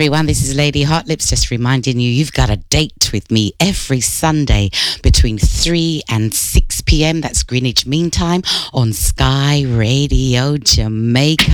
everyone. This is Lady Hot Lips, just reminding you, you've got a date with me every Sunday between 3 and 6 p.m. That's Greenwich Mean Time on Sky Radio Jamaica.